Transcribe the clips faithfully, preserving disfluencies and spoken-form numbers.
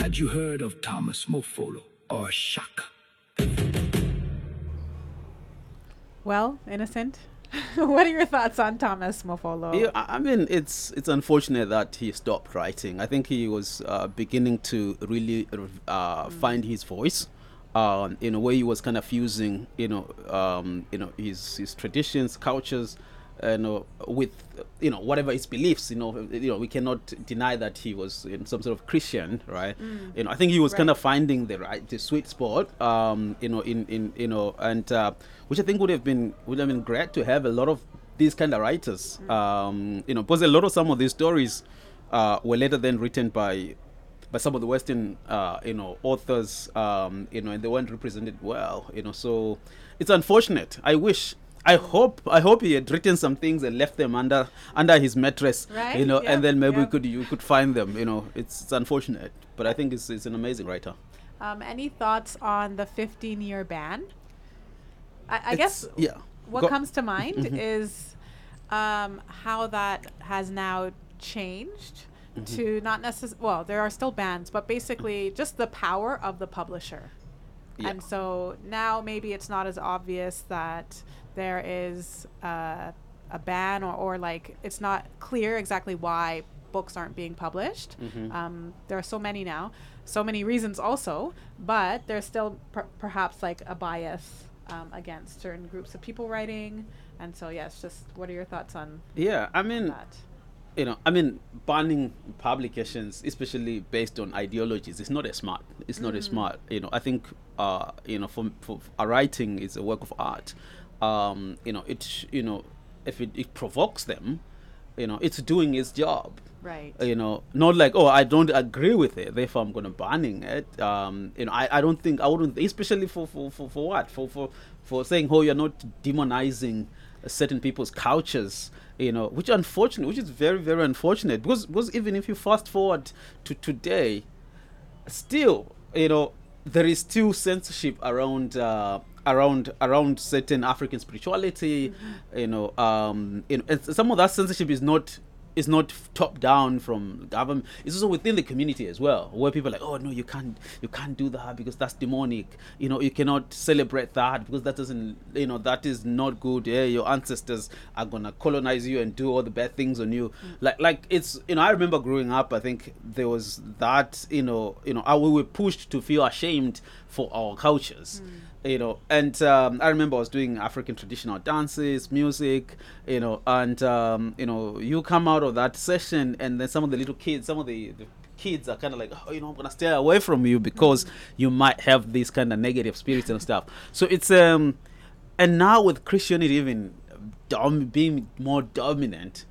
Had you heard of Thomas Mofolo or Shaka? Well, Innocent, what are your thoughts on Thomas Mofolo? Yeah, I I mean, it's it's unfortunate that he stopped writing. I think he was uh, beginning to really uh, mm. find his voice. Um, in a way, he was kind of fusing, you know, um, you know, his his traditions, cultures, you know, with you know whatever his beliefs. You know, you know, we cannot deny that he was in some sort of Christian, right? Mm. You know, I think he was right. kind of finding the right, the sweet spot. Um, you know, in in you know, and uh, which I think would have been would have been great to have a lot of these kind of writers. Mm. Um, you know, because a lot of some of these stories uh, were later then written by. by some of the Western, uh, you know, authors, um, you know, and they weren't represented well, you know. So it's unfortunate. I wish, I hope, I hope he had written some things and left them under under his mattress, right? you know, yep. and then maybe yep. we could you could find them, you know. It's, it's unfortunate, but I think it's it's an amazing writer. Um, any thoughts on the fifteen-year ban? I, I guess yeah. what Go. comes to mind mm-hmm. is um, how that has now changed. Mm-hmm. To not necessarily, well, there are still bans, but basically just the power of the publisher. Yeah. And so now maybe it's not as obvious that there is uh, a ban or, or like it's not clear exactly why books aren't being published. Mm-hmm. Um, there are so many now, so many reasons also, but there's still per- perhaps like a bias um, against certain groups of people writing. And so, yes, just what are your thoughts on Yeah, I mean, that? You know, I mean, banning publications, especially based on ideologies, is not as smart. It's mm-hmm. not as smart. You know, I think, uh, you know, for, for a writing is a work of art. Um, you know, it, sh- you know, if it, it provokes them, you know, it's doing its job. Right. You know, not like, oh, I don't agree with it, therefore I'm going to banning it. Um, you know, I, I don't think, I wouldn't, especially for, for, for, for what? For, for, for saying, oh, you're not demonizing certain people's cultures, you know, which unfortunate, which is very, very unfortunate, because, because even if you fast forward to today, still, you know, there is still censorship around, uh, around, around certain African spirituality, mm-hmm. you know, um, you know, and some of that censorship is not, is not top down from government. It's also within the community as well, where people are like, oh no, you can't, you can't do that because that's demonic. You know, you cannot celebrate that because that doesn't, you know, that is not good. Yeah, your ancestors are gonna colonize you and do all the bad things on you. Mm. Like, like it's, you know, I remember growing up. I think there was that, you know, you know, we were pushed to feel ashamed for our cultures. Mm. You know, and um, I remember I was doing African traditional dances, music, you know, and, um, you know, you come out of that session and then some of the little kids, some of the, the kids are kind of like, oh, you know, I'm going to stay away from you because mm-hmm. you might have these kind of negative spirits and stuff. So it's, um, and now with Christianity even dom- being more dominant,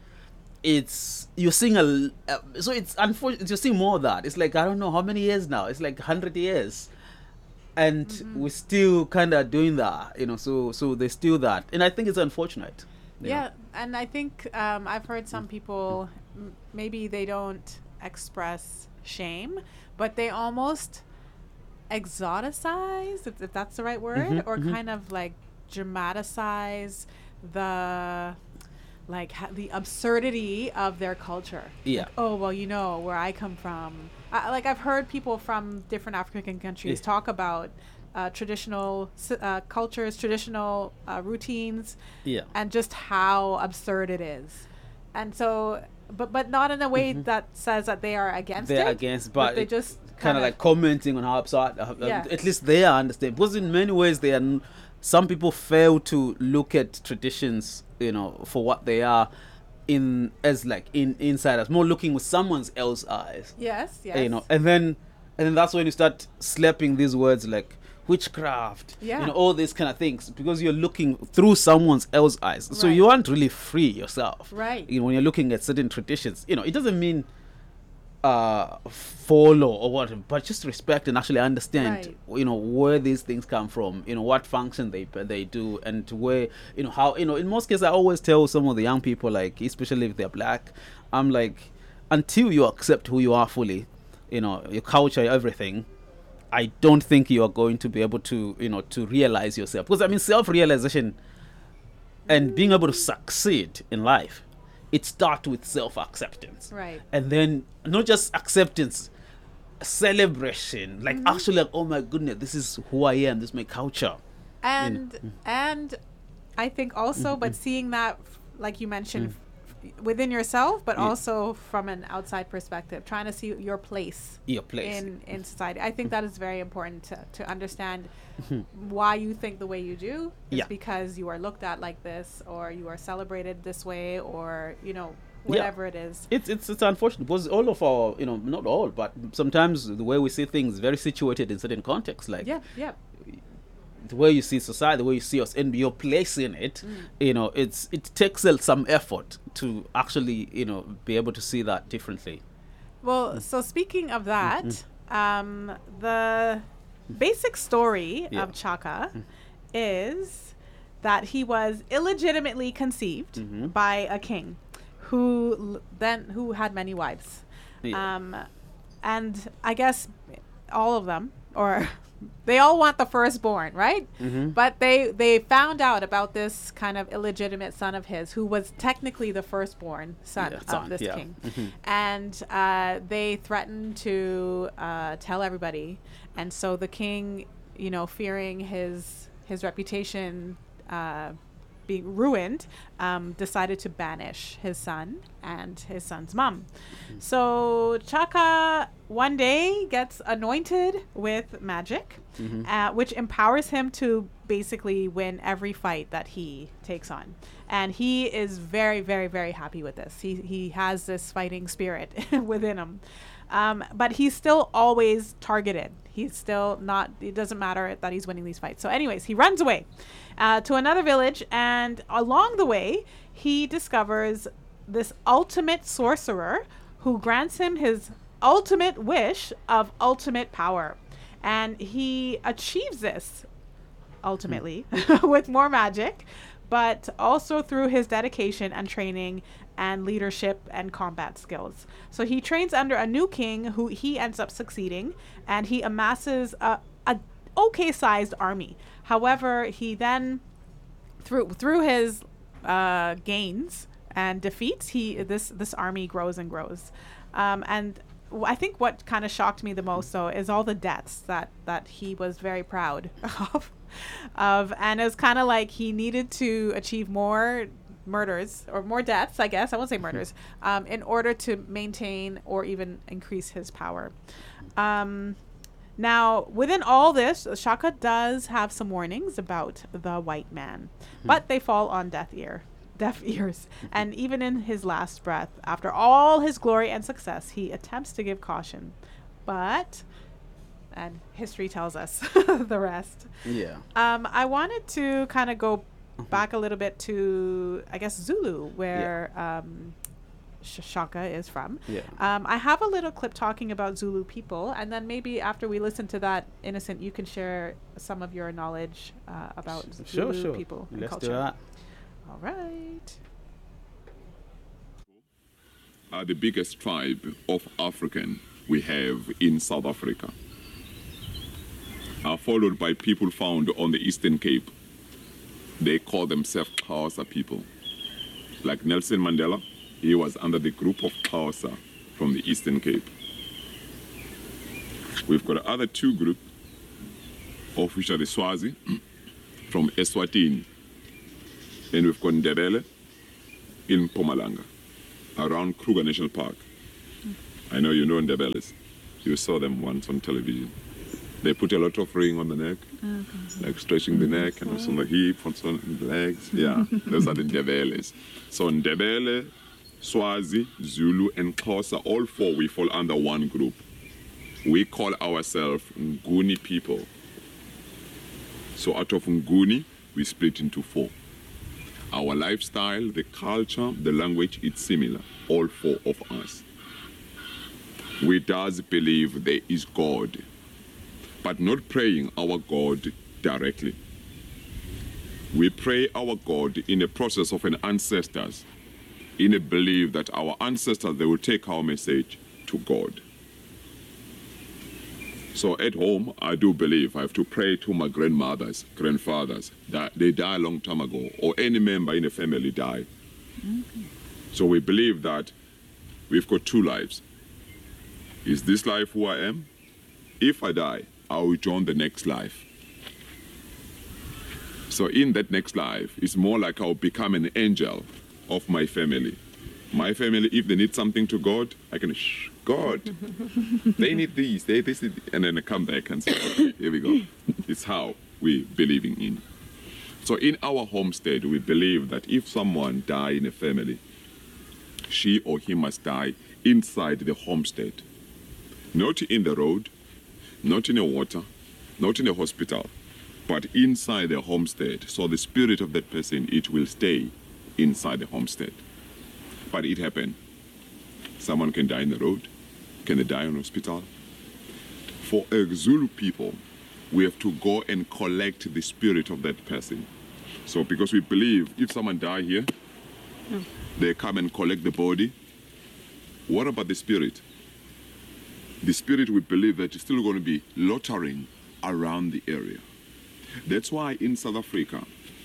it's, you're seeing a, uh, so it's unfortunate, you're seeing more of that. It's like, I don't know how many years now, it's like one hundred years. And mm-hmm. we're still kind of doing that, you know, so so there's still that. And I think it's unfortunate. Yeah, know? And I think um, I've heard some people, m- maybe they don't express shame, but they almost exoticize, if, if that's the right word, mm-hmm, or mm-hmm. kind of like dramatize the... like ha- the absurdity of their culture. Yeah. Like, oh, well, you know, where I come from. Uh, like, I've heard people from different African countries yeah. talk about uh, traditional uh, cultures, traditional uh, routines, yeah. and just how absurd it is. And so, but but not in a way mm-hmm. that says that they are against They're it. against, but, but they just kind of like commenting on how absurd, uh, yeah. at least they are understand. Because in many ways, they are, n- some people fail to look at traditions, you know, for what they are, in as like in insiders, more looking with someone else's eyes. Yes, yes. You know, and then and then that's when you start slapping these words like witchcraft, yeah. you know, all these kind of things, because you're looking through someone else's eyes. So right. you aren't really free yourself. Right. You know, when you're looking at certain traditions, you know, it doesn't mean uh follow or whatever, but just respect and actually understand right. you know, where these things come from, you know, what function they they do, and where, you know, how, you know, in most cases I always tell some of the young people, like especially if they're black, I'm like, until you accept who you are fully, you know, your culture, everything, I don't think you are going to be able to, you know, to realize yourself. Because I mean, self-realization and being able to succeed in life, it starts with self-acceptance. Right. And then not just acceptance, celebration, like Mm-hmm. actually like, oh my goodness, this is who I am, this is my culture. and and I think also, but seeing that, f- like you mentioned, f- within yourself, but Yeah. also from an outside perspective, trying to see your place Your place. in in society. I think that is very important to to understand why you think the way you do is Yeah. because you are looked at like this, or you are celebrated this way, or you know Yeah. whatever it is. It's, it's it's unfortunate because all of our, you know, not all, but sometimes the way we see things is very situated in certain contexts. Like Yeah, yeah. the way you see society, the way you see us, and your place in it, you know, it's it takes uh, some effort to actually, you know, be able to see that differently. Well, so speaking of that, um, the basic story Yeah. of Chaka is that he was illegitimately conceived Mhm. by a king who l- then who had many wives. Yeah. Um, and I guess all of them, or they all want the firstborn, right? Mhm. But they they found out about this kind of illegitimate son of his, who was technically the firstborn son Yeah, of son, this yeah. king, Mhm. and uh, they threatened to uh, tell everybody. And so the king, you know, fearing his his reputation uh, being ruined, um, decided to banish his son and his son's mom. So Chaka one day gets anointed with magic, uh, which empowers him to basically win every fight that he takes on. And he is very, very, very happy with this. He he has this fighting spirit within him. Um, but he's still always targeted. He's still not, it doesn't matter that he's winning these fights. So anyways, he runs away uh, to another village, and along the way, he discovers this ultimate sorcerer who grants him his ultimate wish of ultimate power. And he achieves this ultimately with more magic, but also through his dedication and training and leadership and combat skills. So he trains under a new king who he ends up succeeding, and he amasses a, a okay sized army. However, he then through through his uh, gains and defeats, he this this army grows and grows. Um, and w- I think what kind of shocked me the most, though, is all the deaths that that he was very proud of. Of and it was kind of like he needed to achieve more murders or more deaths, I guess I won't say murders, um, in order to maintain or even increase his power. Um, now, within all this, Shaka does have some warnings about the white man, but they fall on deaf ear, deaf ears. And even in his last breath, after all his glory and success, he attempts to give caution, but. And history tells us the rest. Yeah. Um, I wanted to kind of go back a little bit to, I guess, Zulu, where um, Sh- Shaka is from. Yeah. Um, I have a little clip talking about Zulu people, and then maybe after we listen to that, Innocent, you can share some of your knowledge uh, about Sure, Zulu sure. people and Let's culture. do that. All right. Are the biggest tribe of African we have in South Africa, are followed by people found on the Eastern Cape. They call themselves Xhosa people. Like Nelson Mandela, he was under the group of Xhosa from the Eastern Cape. We've got other two groups, of which are the Swazi from Eswatini, and we've got Ndebele in Mpumalanga, around Kruger National Park. I know you know Ndebeles. You saw them once on television. They put a lot of ring on the neck, okay. Like stretching the neck and also on the hip, also on the legs. Yeah, those are the Ndebeles. So Ndebele, Swazi, Zulu, and Xhosa, all four, we fall under one group. We call ourselves Nguni people. So out of Nguni, we split into four. Our lifestyle, the culture, the language, it's similar, all four of us. We does believe there is God, but not praying our God directly. We pray our God in a process of an ancestors, in a belief that our ancestors, they will take our message to God. So at home, I do believe I have to pray to my grandmothers, grandfathers, that they died a long time ago, or any member in a family died. Mm-hmm. So we believe that we've got two lives. Is this life who I am? If I die, I will join the next life. So in that next life, it's more like I'll become an angel of my family. My family, if they need something to God, I can, shh, God, they need this, they this, and then I come back and say, okay, here we go. It's how we believing in. So in our homestead, we believe that if someone die in a family, she or he must die inside the homestead. Not in the road, not in the water, not in the hospital, but inside the homestead. So the spirit of that person, it will stay inside the homestead. But it happened. Someone can die in the road, can they die in the hospital. For a Zulu people, we have to go and collect the spirit of that person. So because we believe if someone die here, mm. they come and collect the body. What about the spirit? The spirit, we believe that is still going to be loitering around the area. That's why in South Africa,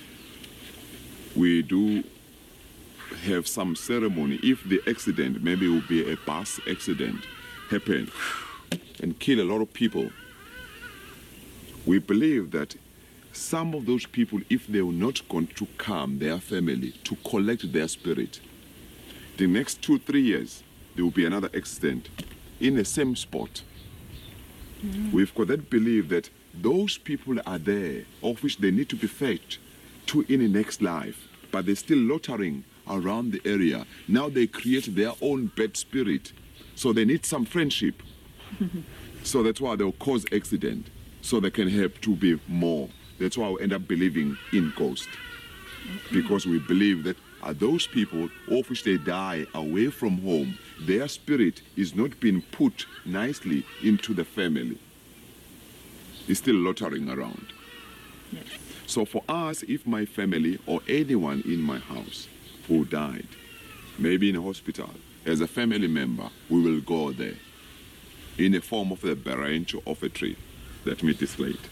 we do have some ceremony. If the accident, maybe it will be a bus accident, happen and kill a lot of people, we believe that some of those people, if they were not going to come, their family, to collect their spirit, the next two, three years, there will be another accident in the same spot. Mm-hmm. We've got that belief that those people are there, of which they need to be fetched to in the next life, but they're still loitering around the area. Now they create their own bad spirit, so they need some friendship. So that's why they'll cause accident, so they can help to be more. That's why we end up believing in ghosts. Okay. Because we believe that are those people of which they die away from home, their spirit is not being put nicely into the family. It's still loitering around. Yes. So for us, if my family or anyone in my house who died, maybe in a hospital, as a family member, we will go there in the form of a branch of a tree that meet this late.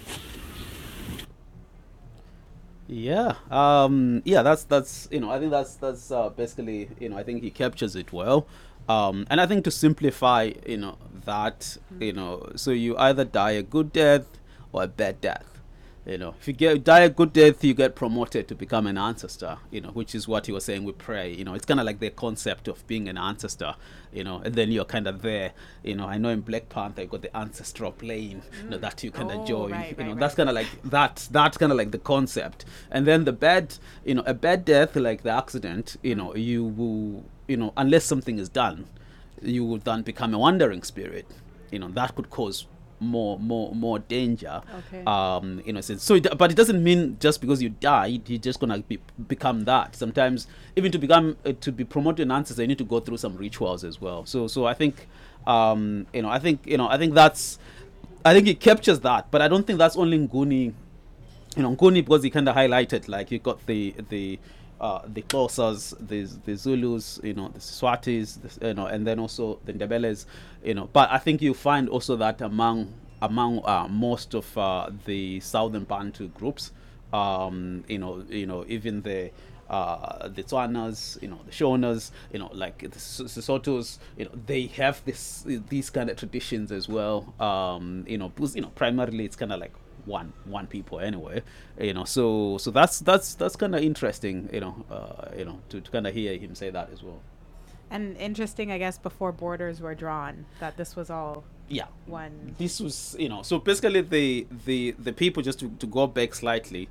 Yeah, um, yeah, that's that's you know, I think that's that's uh, basically, you know, I think he captures it well, um, and I think to simplify, you know, that, you know, so you either die a good death or a bad death. You know, if you get die a good death, you get promoted to become an ancestor, you know, which is what he was saying with pray. You know, it's kind of like the concept of being an ancestor, you know, and then you're kind of there. You know, I know in Black Panther, you got the ancestral plane, mm. you know, that you kind of oh, join. Right, you right, know, right. that's kind of like that. That's kind of like the concept. And then the bad, you know, a bad death, like the accident, you know, you will, you know, unless something is done, you will then become a wandering spirit. You know, that could cause more more more danger. Okay. Um you know, so it, but it doesn't mean just because you died you're just gonna be, become that. Sometimes even to become uh, to be promoted an ancestor, you need to go through some rituals as well. So so I think um you know I think you know I think that's I think it captures that, but I don't think that's only Nguni. You know, Nguni, because he kind of highlighted, like, you got the the uh the Xhosas, the the Zulus, you know, the Swatis, the, you know, and then also the Ndebeles, you know. But I think you find also that among among uh, most of uh, the Southern Bantu groups, um, you know, you know, even the uh, the Tswanas, you know, the Shonas, you know, like the Sesothos, you know, they have this these kind of traditions as well. Um, you know, because, you know, primarily it's kind of like one one people anyway, you know. So so that's that's that's kind of interesting, you know, uh, you know, to, to kind of hear him say that as well. And interesting, I guess, before borders were drawn, that this was all yeah one. This was, you know, so basically the the the people, just to, to go back slightly,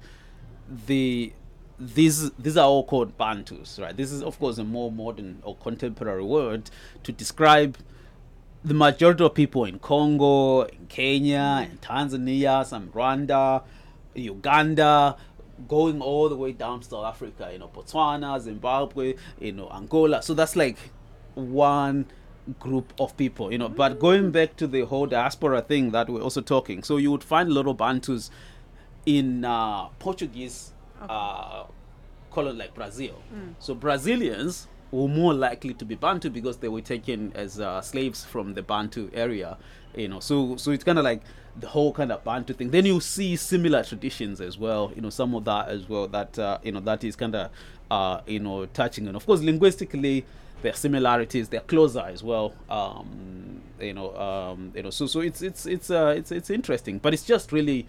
the these these are all called Bantus, right? This is of course a more modern or contemporary word to describe the majority of people in Congo, in Kenya, in Tanzania, some Rwanda, Uganda, going all the way down to South Africa, you know, Botswana, Zimbabwe, you know, Angola. So that's like one group of people, you know. But going back to the whole diaspora thing that we're also talking, so you would find a lot of Bantus in uh, Portuguese uh, colony like Brazil. Mm. So Brazilians were more likely to be Bantu because they were taken as uh, slaves from the Bantu area, you know. So so it's kind of like the whole kind of Bantu thing. Then you see similar traditions as well, you know, some of that as well that uh, you know, that is kind of uh, you know, touching. And of course linguistically there are similarities. They're closer as well. Um, you know, um, you know. So so it's it's it's uh it's it's interesting, but it's just really,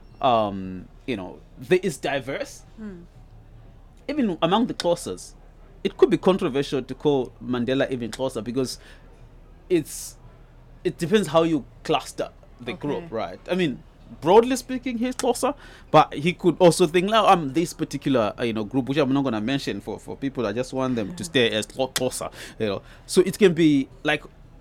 um, you know, there is diverse. Hmm. Even among the Xhosas, it could be controversial to call Mandela even Xhosa because it's it depends how you cluster the Okay. group, right? I mean, broadly speaking, he's Xhosa, but he could also think, now I'm this particular uh, you know group, which I'm not going to mention for for people. I just want them to stay as Xhosa, you know. So it can be like.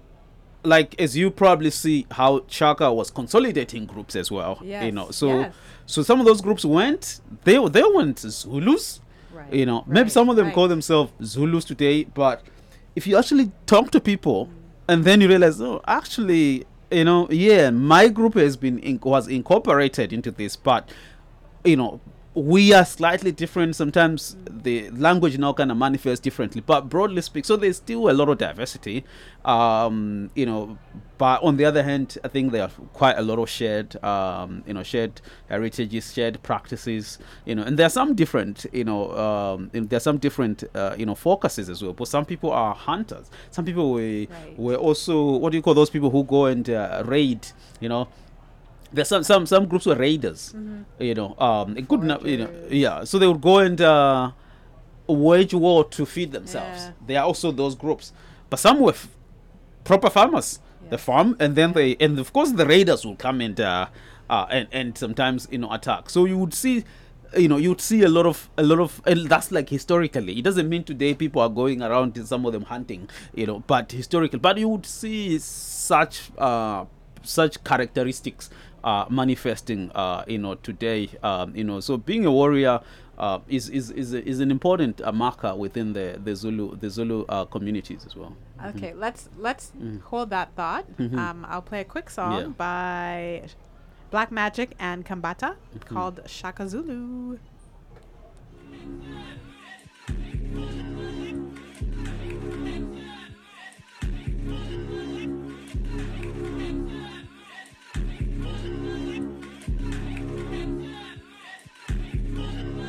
Like as you probably see how Shaka was consolidating groups as well, you Yes, know. So, yes. so some of those groups went. They they went Zulus, Right, you know. Maybe right, some of them right. call themselves Zulus today, but if you actually talk to people, and then you realize, oh, actually, you know, yeah, my group has been in, was incorporated into this, but you know, we are slightly different. Sometimes the language now kind of manifests differently, but broadly speaking, so there's still a lot of diversity, um, you know. But on the other hand, I think there are quite a lot of shared, um, you know, shared heritages, shared practices, you know, and there are some different, you know, um, and there are some different, uh, you know, focuses as well. But some people are hunters. Some people were Right. were also, what do you call those people who go and uh, raid, you know. There's some some some groups were raiders, Mm-hmm. you know. Um, it could not, you know, Foragers. yeah. So they would go and uh, wage war to feed themselves. Yeah. There are also those groups, but some were f- proper farmers. They Yes. farm, and then Yeah. they, and of course the raiders will come and uh, uh, and and sometimes, you know, attack. So you would see, you know, you'd see a lot of a lot of, and that's like historically. It doesn't mean today people are going around, some of them hunting, you know, but historical. But you would see such uh, such characteristics uh, manifesting, uh, you know, today, um, you know. So being a warrior uh, is is is, a, is an important uh, marker within the the Zulu the Zulu uh, communities as well. Okay, let's let's hold that thought. Um, I'll play a quick song Yeah. by Black Magic and Kambata called Shaka Zulu.